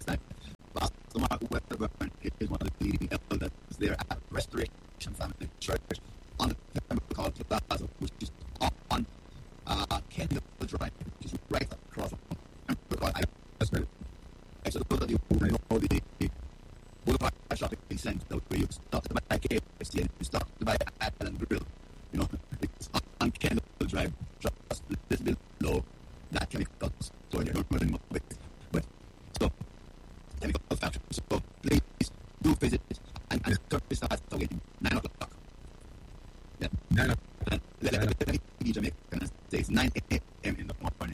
time. Pastor Mark Webburn is one of the leading elders there at Restoration Family Church on the temple called Plaza, which is on Kendall Drive, which is right across from Temple Called Iceberg. So those of you who know the Boulevard Shopping Center, where you stop to buy KFC and you stop to buy Island Grill, it's on Kendall Drive, just a little bit below that chemical store. They don't really know it, but so chemical factory. So please do visit it, and the service starts again 9 o'clock. Yeah, 9 o'clock. Let me be Jamaican. It's 9 a.m. in the morning.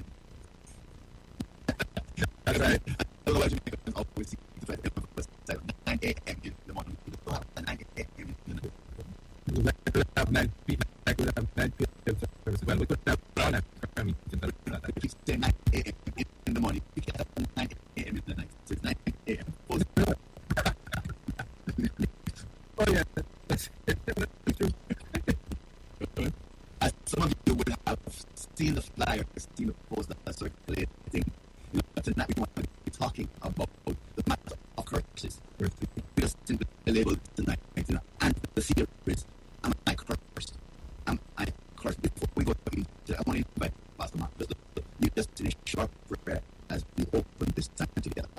That's right. Otherwise, Jamaicans always see the 9 a.m. in the morning. You don't have 9 a.m. in the morning. Like we have 9 p.m. service. Well, we could have brown at please say 9 a.m. in the morning. You can't have 9 a.m. in the night. So it's 9 a.m. Oh, yeah. That's true. As some of you would have seen the flyer, seen the post that are circulating, tonight we want to be talking about the matter of curses. We just simply labeled tonight, and the series, Am I Cursed? Am I Cursed? Before we go into I want to invite Pastor Mark just to lead us in a short prayer as we open this time together.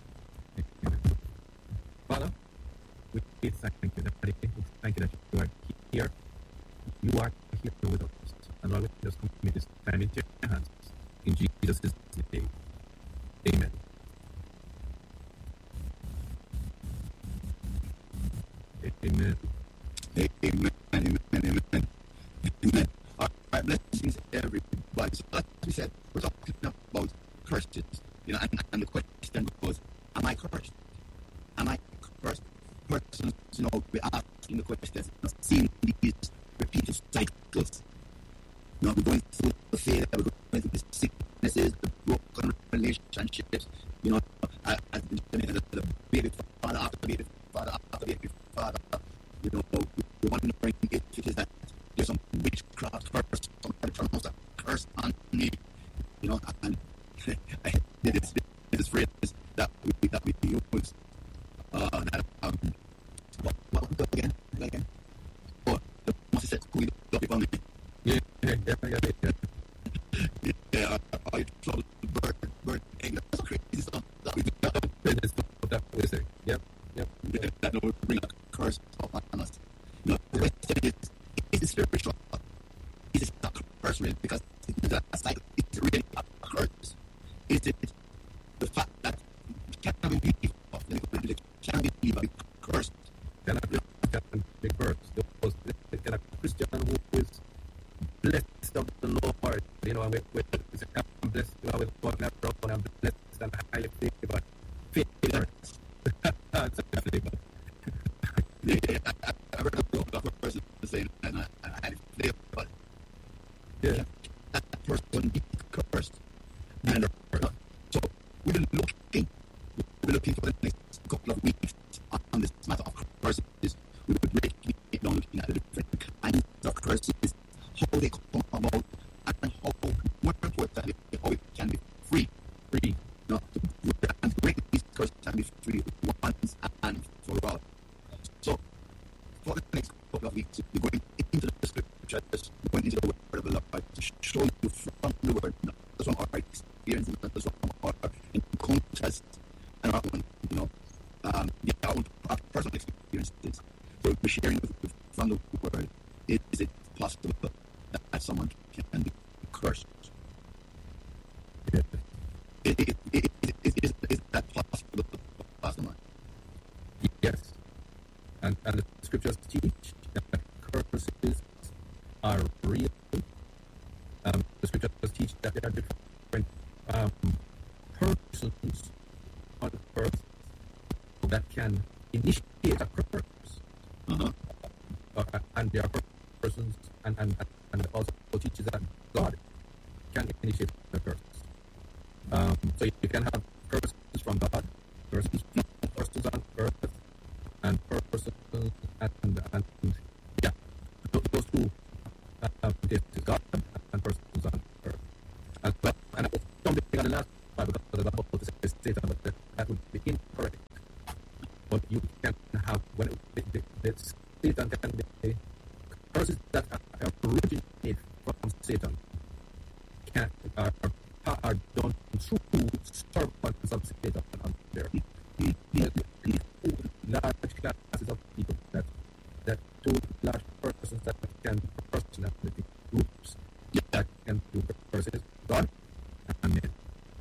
Father, we thank you, Daddy. Thank you that you are here. You are here with us. And Lord, we just commit this time into your hands. In Jesus' name. Amen. Amen. Amen. Amen. Amen. Amen. All right, blessings everybody. So like we said, we're talking about curses. And the question goes, am I cursed? Am I cursed? Persons, we're asking the questions, seeing these repeated cycles. We're going through the failure, we're going through the sicknesses, the broken relationships, as the baby father after baby father after baby father, we're wondering if it is that there's some witchcraft curse, somebody pronounced a curse on me, and this phrase that we use, what was it again? Oh, the must have said, who don't be me. Yeah. Yeah, I trouble the bird egg. That's crazy stuff that we do. That we say. Yep. Yeah, that will bring a curse upon us. The question is it spiritual? Is it a curse real? Because it's a cycle. It's really a curse. Is it the fact that you can't believe of the can't believe of a curse? Cannot be cursed. Because a Christian who is blessed of the Lord, I'm blessed with God, I'm blessed and highly favored. That's a flavor. I heard a person saying that I highly favored. Yeah. That person be cursed. And so we've been looking for the next couple of weeks on this matter of curses. We would break it down looking at the different kinds of curses, how they come about, and how, more importantly, how it can be free. And to break these curses can be free once and for all. So, for the next couple of weeks, we're going into the scriptures, going into the word of the Lord to show you from the word, not just from our experiences, not just from our encounters and our own, our own personal experiences. So we're sharing from the word. Is it possible that someone can be cursed? Yeah. Is that possible, Pastor Mark? Yes. And the scriptures teach that curses are real. The scriptures teach that there are different persons on earth that can initiate a curse. And there are persons and also teaches that God can initiate the curse. So you can have curses from God, persons on earth, and persons and yeah, those two is God and persons on earth. And I don't think on the last part because the Bible says Satan, but that would be true servants of Satan out there. Large classes of people that two large persons that can personality groups that can do versus God and men.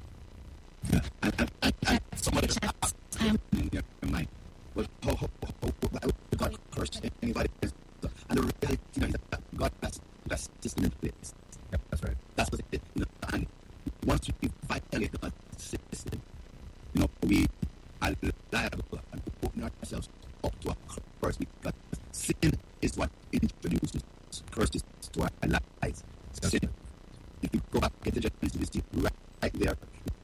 And somebody just asked in your mind, well, how would God curse anybody else? And the reality is that God has system in place. Yeah, that's right. That's what it is. And once we violate God's system, we are liable and open ourselves up to a curse, because sin is what introduces curses to our lives. Sin. If you go back into Genesis, you see right there,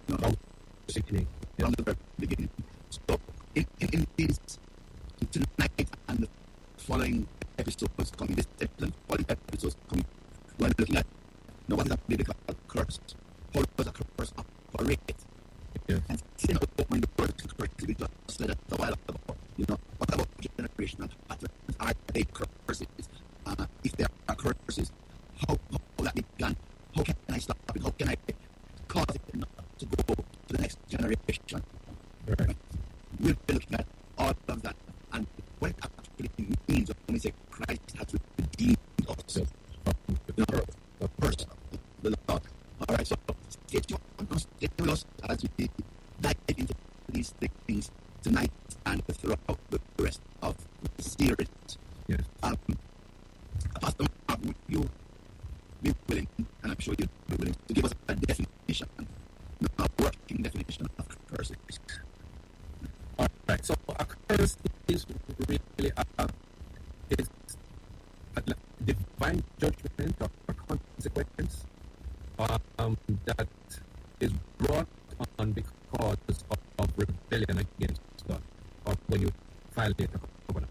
from the very beginning. So in these tonight and the following episodes coming, this episode, following episodes coming, we're looking at what is a biblical curse? How does a curse operate? Yes. And seeing how open the curse we just said a while ago. What about generational patterns? Are they curses? If there are curses, how that began? How can I stop it? How can I cause it not to go to the next generation? Right. We'll be looking at all of that and what it actually means when we say Christ has redeemed us. The first, the Lord. All right, so stay with us as we dive into these things tonight and throughout the rest of the series. Yes. Pastor Mark, would you be willing, and I'm sure you'd be willing, to give us a definition, a working definition of curses? All right. So a curse is really is a divine judgment or consequence that is brought on because of rebellion against God, or when you violate a covenant.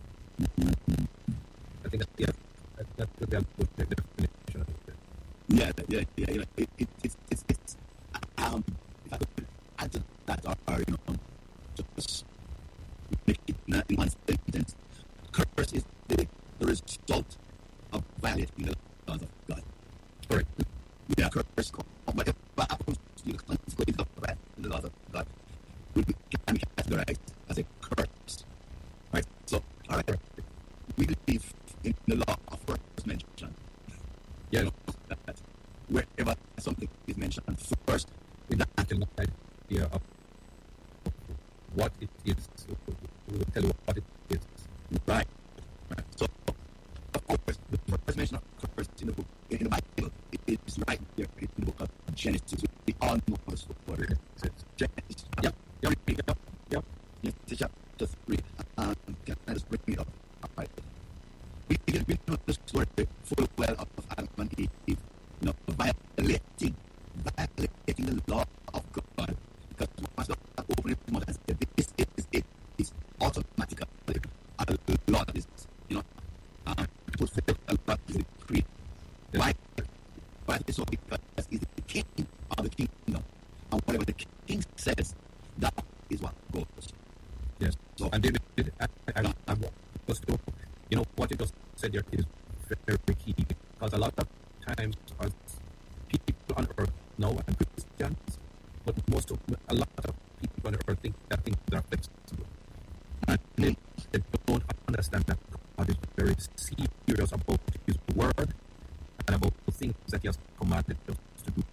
I think that would be a good definition of it. Yeah. It's if I could add to that, or just make it in one sentence. Curse is the result of violating the laws of God. Correct. We are cursed. Whatever happens to the consequences of the laws of God can be categorized as a curse. Right? So, all right. Correct. We believe in the law of first mention. Yeah. That wherever something is mentioned first, We have an idea of what it is. We will tell you what it is. right. So, of course, the first mention of curse in the Bible is right there in the book of Genesis. We all know the story. Genesis. Yep. Genesis chapter 3. Can I just bring it up? All right. We know the story full well of Adam and Eve, violating the law of God. Because once God opened his mouth and said, this is it, it's automatically a law that is, put forth a law that is decreed. Why? Why is so? Because he's the king of the kingdom. And whatever the king says, that is what goes. Yes. So, And David, what you just said here is very key, because a lot of times as people on earth now, and Christians, but a lot of people on earth think that things are flexible. And they don't understand that God is very serious about His word and about the things that He has commanded us to do.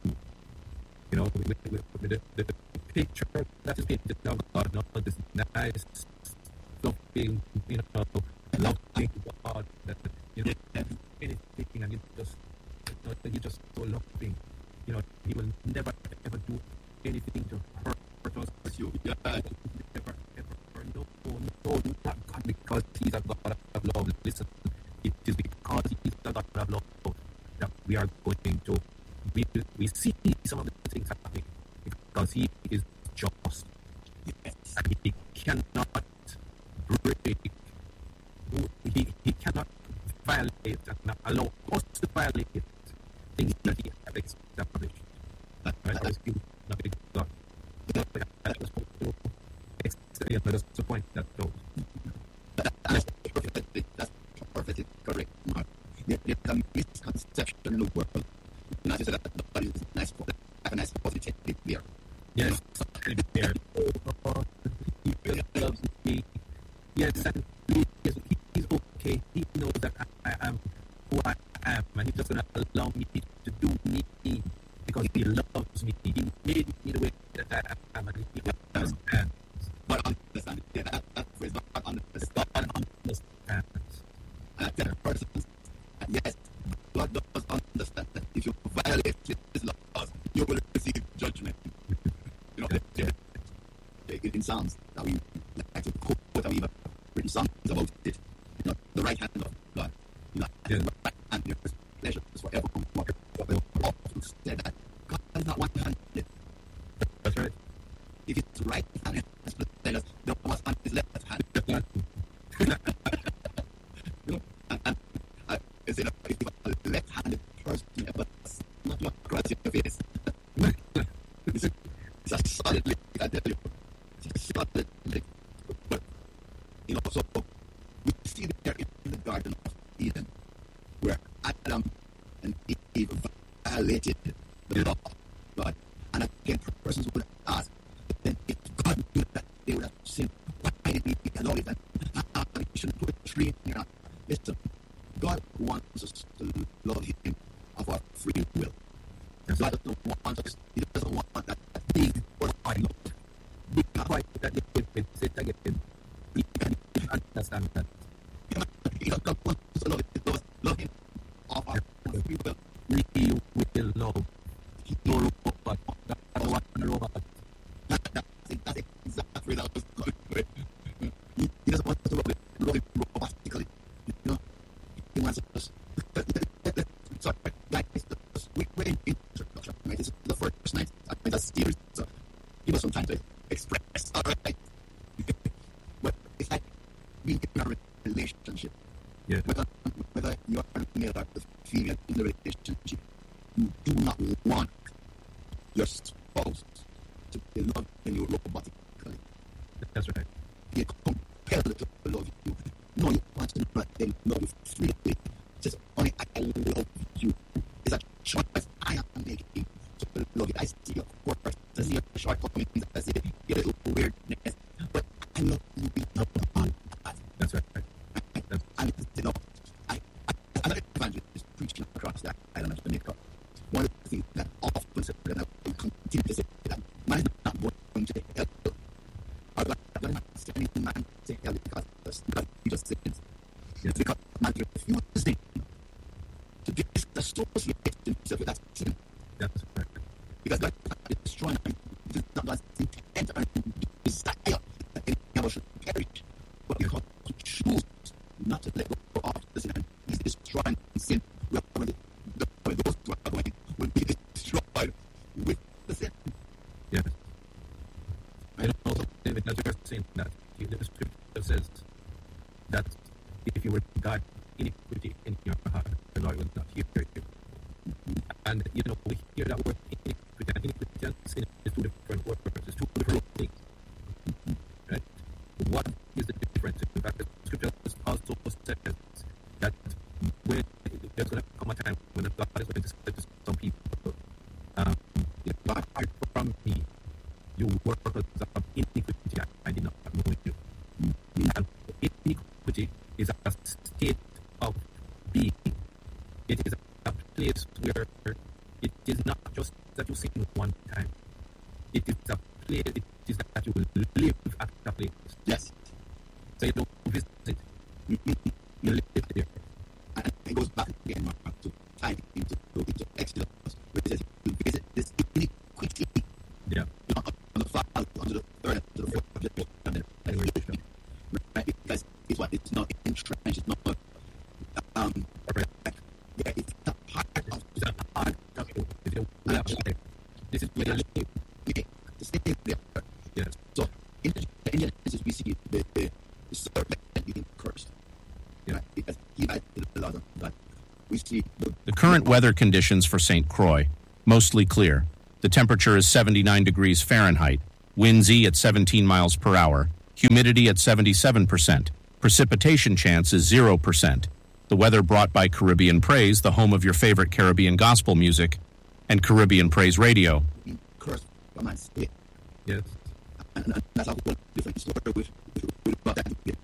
With the picture that is painted of God, not this nice, fluffy, loving God that anything, and He's just so loving. He will never ever do anything to hurt us. Never ever. No, not God, because He's a God of love. Listen, it is because He's a God of love that we are going to. We see some of the things happening because He is just. yes. And He cannot break. He cannot violate and allow us to violate things that He has established. Right? That is not big God. That's the point that goes. That's perfectly correct, Mark. There's a misconception in the world. Not just that God is nice, like a nice positive Yes, there. He really loves me. Yes, and he's okay. He knows that I am who I am, and he's just going to allow me to do me because he loves me. He made me the way that I am, and he understands. But understand, that phrase, but understand. God understands. And I tell persons, yes, God does understand that if you violate his laws, you will receive judgment. You know, in Psalms that we like to quote, that we have written songs about it. You know, the right hand of God. You know, the right hand, your pleasure is forever. We often say that God is not one-handed. That's right. If it's right hand, it's pleasure. The one on his left hand. You know, and it's if you're a left-handed person, but not your across your face. It's a solid lick, I tell you. It's a solid lick. But, you know, so we see there in the Garden of Eden where Adam and Eve violated the law of God. And again, persons would ask, then if God knew that they would have sinned, why did he allow it? And we shouldn't put a tree in here. Listen, God wants us to love him of our free will. God doesn't want us, he doesn't want that big or high love. Big quite that they say it again. We can understand that. He doesn't want us to love him of our free will. We will love. No robot. That's what a robot. That's exactly what I was going with. He doesn't want us to love him robotically. You know? He wants us. Sorry, guys, we're in introduction, right? This is the first night in the series, so give us some time to express, all right? But it's like being in a relationship. Yeah. Whether you are male or female in the relationship, you do not want your spouse to be loving you robotically. That's right. You're compelled to love you. No, you want to let them love you freely. Just only I love you. It's a choice I am making to love you. I see your quirks, I see your shortcomings, I see your little weirdness, but I love you beyond that. That's right. And you know, I'm not evangelist preaching across that island of Jamaica. One of the things that often said, and I will continue to say that man is not going to hell. Or God does not send any man to hell because he just sins. It's because man refuses to disassociate himself with that sin. That's right. Because God is destroying him. It is not God's intent or desire that any of us should perish. But because he chooses not to let go of the sin, and he's destroying sin. Those who are going will be destroyed with the sin. Yes. I don't know, David, that you're saying that the scripture says that if you were to die iniquity in your heart, the Lord will not hear you. And, you know, we hear that word iniquity, and iniquity and sin is two different words, it's two different things. Right? What is the difference? In fact, the scripture also says that when there's going to come a time when God is going to say to some people, depart from me, you workers of iniquity, I did not know you. And iniquity is a state of being. It is a place where it is not just that you sin one time. It is a place, it is that you will live at a place. Yes. So you don't visit, you live there. And it goes back again to time into Exodus, where it says you visit this iniquity. Yeah. You know, on the file, onto the third, to the fourth, right? Because it's what it's not entrenched, it's not yeah, it's a part of this is where you live. To stay there. Yes. So in Genesis we see the serpent being cursed. Yeah, because he lied to the Lord of God. We see the current weather conditions for St. Croix, mostly clear. The temperature is 79 degrees Fahrenheit, winds at 17 miles per hour, humidity at 77%, precipitation chance is 0%. The weather brought by Caribbean Praise, the home of your favorite Caribbean gospel music, and Caribbean Praise Radio. Cursed from my spirit. Yes. And that's a whole different story with about that. Yeah.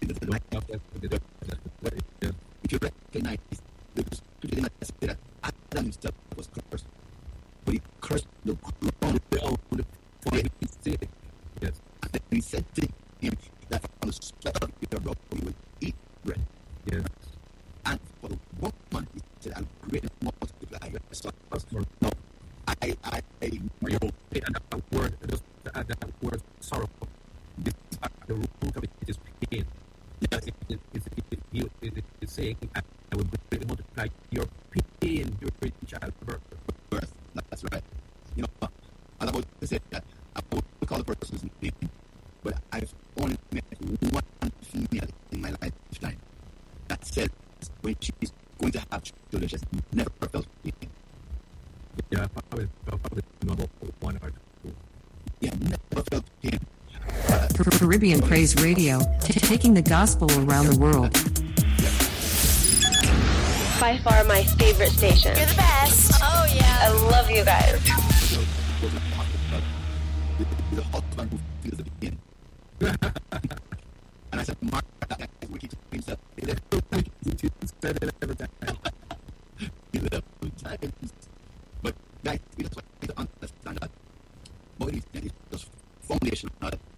If you recognize the scripture that said that Adam himself was cursed, but he cursed the ground for his sake. Yes. And then he said to him that from the sweat of your brow you will eat bread. Yes. And for the woman, he said, I'll greatly multiply your sorrows. Or No, I and that word, just to add that word sorrow, this, the root of it is pain. Yes. It's saying, I will greatly multiply your pain during childbirth. birth. That's right. You know, I'm about to say that I would call the person's name, but I've only met one female in my lifetime that said when she's going to have children, she's never felt pain. Yeah, probably know about one or two. Yeah, never felt pain. Caribbean Praise Radio, taking the gospel around the world. By far my favorite station. You're the best. Oh, yeah. I love you guys. The husband who feels the pain. And I said, Mark, that guy is wicked to himself. 11 times. But guys, we just want to understand that. But it's just foundational.